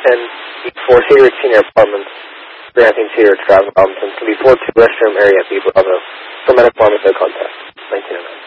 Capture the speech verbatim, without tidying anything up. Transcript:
ten before Hayward Senior Apartments, granting Taylor Travel Robinson to be four two restroom area at B Bravo. For medical pharmacy contact, nineteen oh nine.